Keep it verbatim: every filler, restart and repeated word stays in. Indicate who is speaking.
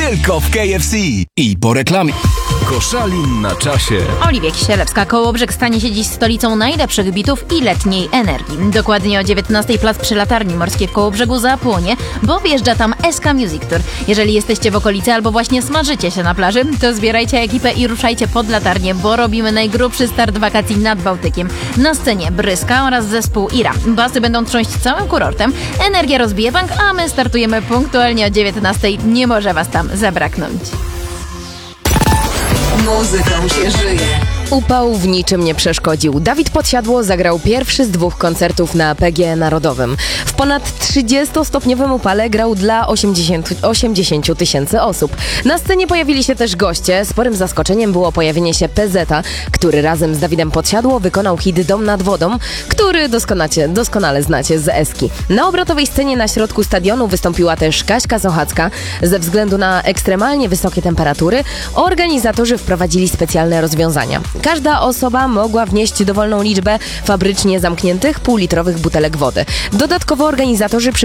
Speaker 1: tylko w K F C. I po reklamie. Koszalin na czasie.
Speaker 2: Oliwia Kisielewska. Kołobrzeg stanie się dziś stolicą najlepszych bitów i letniej energii. Dokładnie o dziewiętnastej plac przy Latarni Morskiej w Kołobrzegu zapłonie, bo wjeżdża tam S K Music Tour. Jeżeli jesteście w okolicy albo właśnie smażycie się na plaży, to zbierajcie ekipę i ruszajcie pod latarnię, bo robimy najgrubszy start wakacji nad Bałtykiem. Na scenie Bryska oraz zespół Ira. Basy będą trząść całym kurortem, energia rozbije bank, a my startujemy punktualnie o dziewiętnastej. Nie może was tam zabraknąć.
Speaker 3: Muzyką się żyje.
Speaker 4: Upał w niczym nie przeszkodził. Dawid Podsiadło zagrał pierwszy z dwóch koncertów na P G E Narodowym. W ponad trzydziestostopniowym upale grał dla osiemdziesięciu tysięcy osób. Na scenie pojawili się też goście. Sporym zaskoczeniem było pojawienie się P Z-a, który razem z Dawidem Podsiadło wykonał hit Dom nad wodą, który doskonale, doskonale znacie z Eski. Na obrotowej scenie na środku stadionu wystąpiła też Kaśka Sochacka. Ze względu na ekstremalnie wysokie temperatury organizatorzy wprowadzili specjalne rozwiązania. Każda osoba mogła wnieść dowolną liczbę fabrycznie zamkniętych półlitrowych butelek wody. Dodatkowo organizatorzy